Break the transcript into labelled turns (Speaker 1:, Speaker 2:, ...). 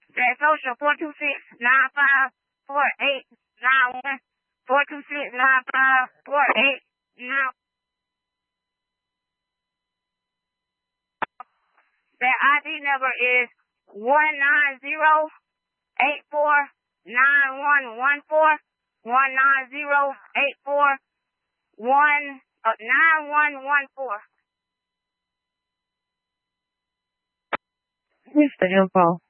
Speaker 1: That social 426-954891. 426-954891. That ID number is 190849114. 190849114.
Speaker 2: Here's the info.